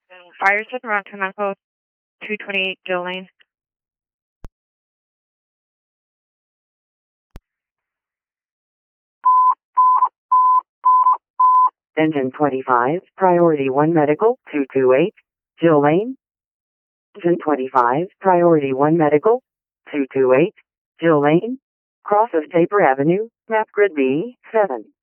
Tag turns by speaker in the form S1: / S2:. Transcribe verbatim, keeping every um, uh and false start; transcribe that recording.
S1: Fire to Toronto Medical, two twenty-eight Jill Lane.
S2: Engine twenty-five, Priority one Medical, two twenty-eight Jill Lane. Engine twenty-five, Priority one Medical, two twenty-eight Jill Lane. Cross of Taper Avenue, map grid B seven.